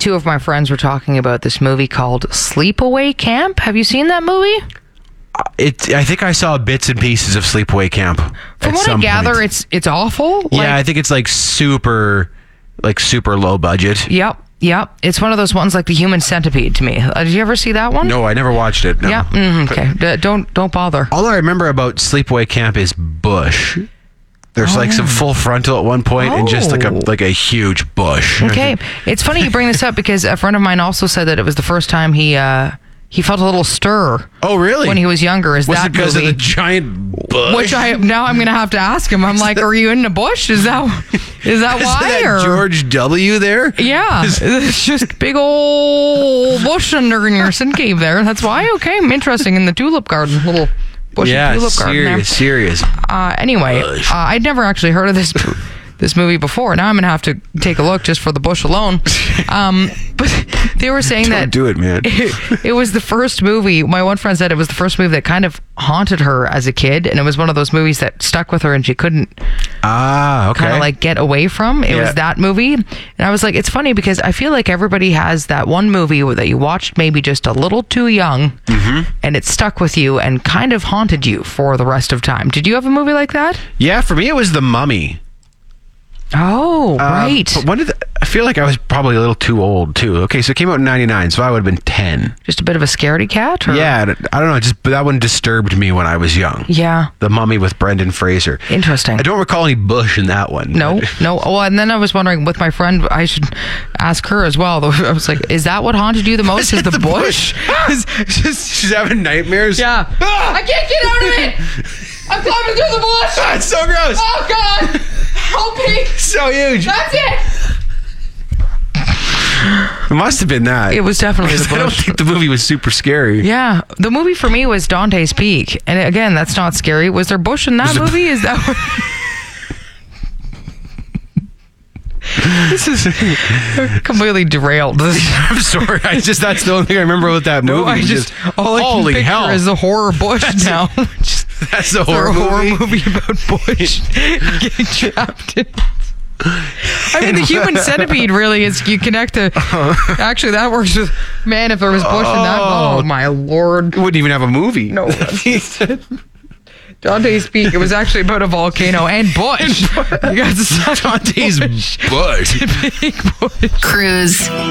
two of my friends were talking about this movie called Sleepaway Camp. Have you seen that movie? I think I saw bits and pieces of Sleepaway Camp. From what I gather, it's awful. Yeah, I think it's like super low budget. Yep. It's one of those ones like The Human Centipede to me. Did you ever see that one? No, I never watched it. No. Yeah. Okay. Don't bother. All I remember about Sleepaway Camp is bush. There's like some full frontal at one point and just like a huge bush. Okay. It's funny you bring this up because a friend of mine also said that it was the first time he felt a little stir. Oh, really? When he was younger. Was it because of the giant bush? Which now I'm going to have to ask him. I'm like, are you in the bush? Is that why? That George W. there? Yeah. It's just big old bush under in your sin cave there. That's why? Okay. Interesting. In the tulip garden. Little bushy tulip garden there. Serious. Anyway, I'd never actually heard of this movie before. Now I'm going to have to take a look just for the bush alone. But they were saying Don't do it, man. It was the first movie. My one friend said it was the first movie that kind of haunted her as a kid. And it was one of those movies that stuck with her and she couldn't kind of like get away from. It was that movie. And I was like, it's funny because I feel like everybody has that one movie that you watched maybe just a little too young and it stuck with you and kind of haunted you for the rest of time. Did you have a movie like that? Yeah, for me it was The Mummy. Oh, right. But I feel like I was probably a little too old too. Okay, so it came out in 1999, so I would have been 10. Just a bit of a scaredy cat? Or? Yeah, I don't know. But that one disturbed me when I was young. Yeah. The Mummy with Brendan Fraser. Interesting. I don't recall any bush in that one. No. Well, and then I was wondering with my friend, I should ask her as well. I was like, is that what haunted you the most? Is the bush? She's having nightmares? Yeah. I can't get out of it! I'm climbing through the bush! Ah, it's so gross! Oh, God! Help me! So huge! That's it! It must have been that. It was definitely the bush. I don't think the movie was super scary. Yeah. The movie for me was Dante's Peak. And again, that's not scary. Was there bush in that movie? Is that what... This is completely derailed. I'm sorry. That's the only thing I remember about that movie. All I can picture is a horror bush now. That's the horror movie about bush getting trapped in. I mean, The Human Centipede really is. You connect to. Actually, that works with. Man, if there was bush in that. Oh my lord! It wouldn't even have a movie. No. Dante's Peak. It was actually about a volcano and bush. You got Dante's bush. Big bush. Cruise.